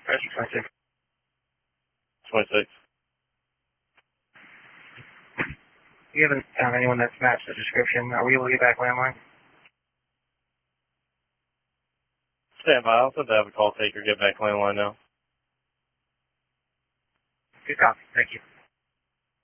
Rescue 26. 26. You haven't found anyone that's matched the description. Are we able to get back landline? Stand by. I'll put the have a call taker get back landline now. Good copy. Thank you.